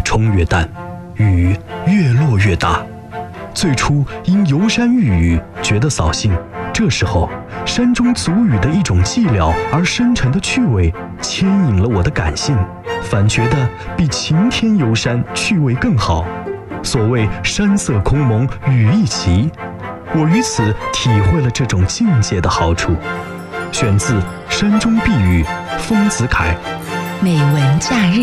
冲越淡，雨越落越大。最初因游山遇雨觉得扫兴，这时候山中足语的一种寂寥而深沉的趣味牵引了我的感性，反觉得比晴天游山趣味更好。所谓山色空蒙雨亦奇，我于此体会了这种境界的好处。选自《山中避雨》，丰子恺。 美文假日。